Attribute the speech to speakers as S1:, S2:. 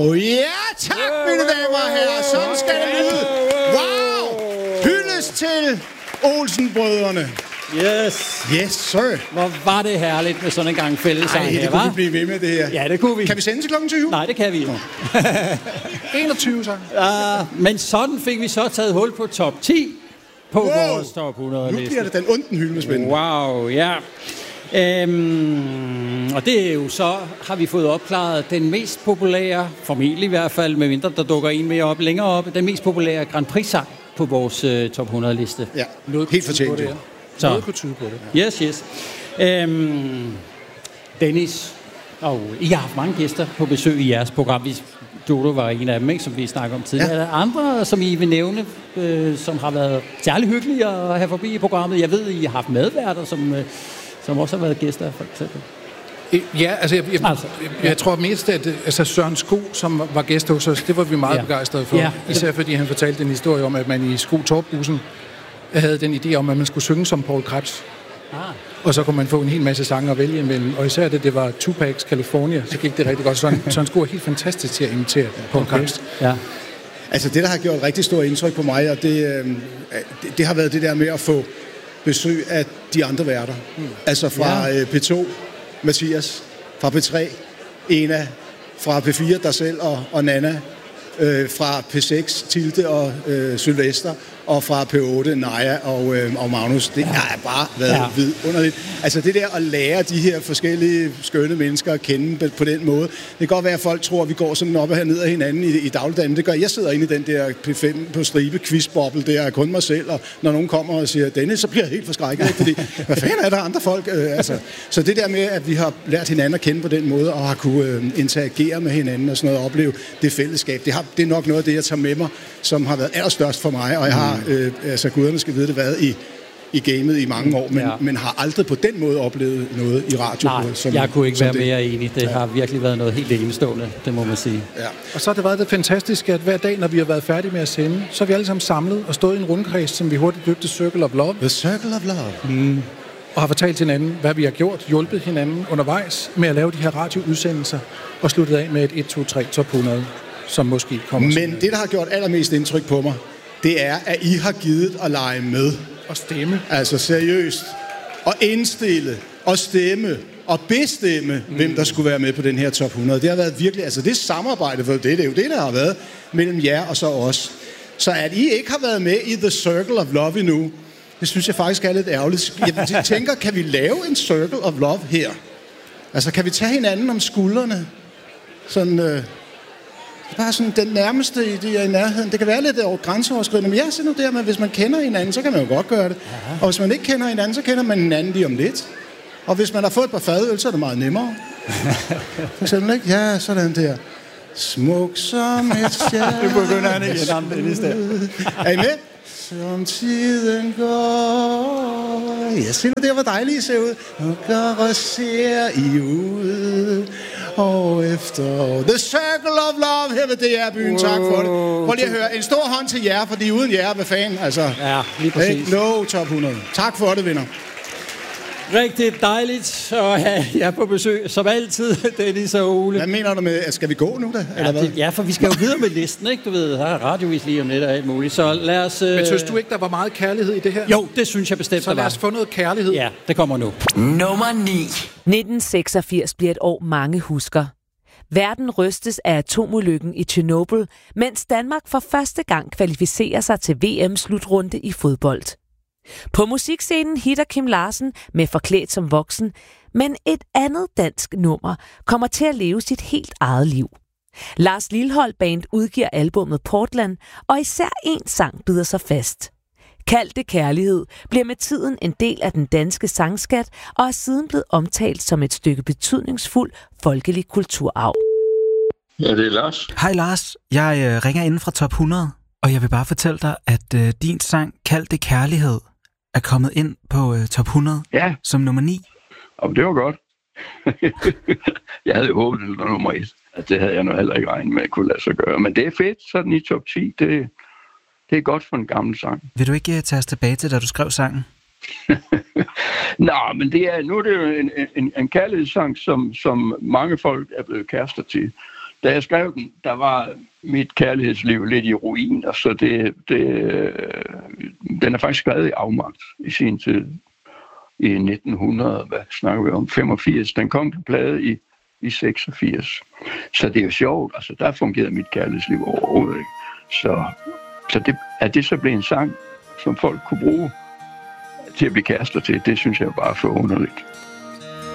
S1: Tak, mine damer og herrer. Sådan skal det lyde. Wow! Hyldest til Olsen-brødrene. Yes, sir.
S2: Hvor var det herligt med sådan en gang fællesang her,
S1: det kunne vi blive ved med det her.
S2: Ja, det kunne vi.
S1: Kan vi sende til klokken 20?
S2: Nej, det kan vi ikke.
S1: 21 så.
S2: Men sådan fik vi så taget hul på top 10 på vores top 100 liste.
S1: Nu bliver det den onden hylde med spændende.
S2: Wow, ja. Og det er jo så, har vi fået opklaret, den mest populære, formentlig i hvert fald, medmindre der dukker en mere op længere op, den mest populære Grand Prix-sang på vores top 100 liste.
S1: Ja, helt fortjent det.
S2: Så.
S1: Noget kunne tyde på det.
S2: Yes. Dennis, og I har haft mange gæster på besøg i jeres program. Dodo var en af dem, ikke, som vi snakkede om tidligere. Ja. Er der andre, som I vil nævne, som har været særlig hyggelige at have forbi i programmet? Jeg ved, I har haft medværter, som også har været gæster, for eksempel.
S3: Ja, jeg tror mest, at Søren Sko, som var gæst hos os, det var vi meget begejstrede for. Ja. Især fordi han fortalte en historie om, at man i Sko-Torphusen havde den idé om, at man skulle synge som Paul Krebs. Og så kunne man få en hel masse sange at vælge imellem. Og især det var Tupac's California, så gik det rigtig godt. Søren Sko er helt fantastisk til at imitere Paul Krebs.
S1: Ja. Altså det, der har gjort rigtig stort indtryk på mig, og det har været det der med at få besøg af de andre værter. Altså fra P2, Mathias, fra P3, Ena, fra P4, dig selv og Nana, fra P6, Tilde og Sylvester, og fra P8, Naja og Magnus. Det har bare været vidunderligt. Altså det der at lære de her forskellige skønne mennesker at kende på den måde. Det kan godt være, at folk tror, at vi går sådan op og herned af hinanden i dagligdagen. Det gør jeg. Sidder inde i den der P5 på stribe quizboble, der er kun mig selv, og når nogen kommer og siger, Dennis, så bliver jeg helt forskrækket, ikke? Fordi hvad fanden er der andre folk? Så det der med, at vi har lært hinanden at kende på den måde, og har kunne interagere med hinanden og sådan noget, og opleve det fællesskab, det er nok noget af det, jeg tager med mig, som har været allerstørst for mig, og jeg har, guderne skal vide det, været i gamet i mange år, men har aldrig på den måde oplevet noget i radio.
S2: Nej, jeg kunne ikke være mere enig. Det har virkelig været noget helt enestående, det må man sige. Ja.
S3: Og så har det været det fantastiske, at hver dag, når vi har været færdige med at sende, så er vi alle sammen samlet og stået i en rundkreds, som vi hurtigt døbte Circle of Love.
S1: The Circle of Love.
S3: Og har fortalt hinanden, hvad vi har gjort, hjulpet hinanden undervejs med at lave de her radioudsendelser, og sluttet af med et 1, 2, 3 top 100, som måske kommer.
S1: Men det, der har gjort allermest indtryk på mig, det er, at I har givet at lege med.
S3: Og stemme.
S1: Altså seriøst. Og indstille. Og stemme. Og bestemme, hvem der skulle være med på den her top 100. Det har været virkelig, altså det samarbejde, for det er jo det, der har været mellem jer og så os. Så at I ikke har været med i The Circle of Love endnu, det synes jeg faktisk er lidt ærgerligt. Jeg tænker, kan vi lave en Circle of Love her? Altså, kan vi tage hinanden om skuldrene? Sådan... bare sådan den nærmeste i nærheden. Det kan være lidt grænseoverskridende, men jeg siger nu der, at hvis man kender hinanden, så kan man jo godt gøre det. Ja. Og hvis man ikke kender hinanden, så kender man hinanden lige om lidt. Og hvis man har fået et par fadøl, så er det meget nemmere. For eksempel, ikke? Ja, sådan der. Smuk som et stjerne.
S2: Nu begynder han igen.
S1: Er I med? Som tiden går. Jeg siger nu der, hvor dejligt I ser ud. Og gør ser I ud. Og efter The Circle of Love her ved DR-byen. Tak for det. Prøv lige at høre. En stor hånd til jer, fordi uden jer, hvad fanden? Altså,
S2: ja, lige præcis.
S1: No top 100. Tak for det, venner.
S2: Rigtig dejligt at have jer på besøg, som altid, Dennis og Ole.
S1: Hvad mener du med, at skal vi gå nu da? Eller hvad?
S2: Ja, for vi skal jo videre med listen, ikke? Du ved, her er radiovis lige om lidt og alt muligt. Så lad os...
S3: Men synes du ikke, der var meget kærlighed i det her?
S2: Jo, det synes jeg bestemt,
S3: så lad os få noget kærlighed.
S2: Ja, det kommer nu.
S4: Nummer 9. 1986 bliver et år, mange husker. Verden rystes af atomulykken i Tjernobyl, mens Danmark for første gang kvalificerer sig til VM-slutrunde i fodbold. På musikscenen hitter Kim Larsen med Forklædt som voksen, men et andet dansk nummer kommer til at leve sit helt eget liv. Lars Lilholt Band udgiver albummet Portland, og især en sang bider sig fast. Kald det kærlighed bliver med tiden en del af den danske sangskat og er siden blevet omtalt som et stykke betydningsfuld folkelig kulturarv.
S5: Ja, det er Lars.
S6: Hej Lars, jeg ringer inden fra Top 100, og jeg vil bare fortælle dig, at din sang Kald det kærlighed er kommet ind på Top 100 som nummer 9.
S5: Og det var godt. Jeg havde jo håbet, det var nummer 1. Det havde jeg nu heller ikke regnet med at kunne lade sig gøre. Men det er fedt, sådan i top 10. Det er godt for en gammel sang.
S6: Vil du ikke tage os tilbage til, da du skrev sangen?
S5: Nå, men nu er det jo en kærlighedssang, som mange folk er blevet kærester til. Da jeg skrev den, der var mit kærlighedsliv lidt i ruin, og så den er faktisk skrevet i afmagt i sin tid. I 1900, hvad snakker vi om, 85. Den kom til plade i 86. Så det er jo sjovt, altså der fungerede mit kærlighedsliv overhovedet ikke. Så det så blev en sang, som folk kunne bruge til at blive kærester til, det synes jeg bare er for underligt.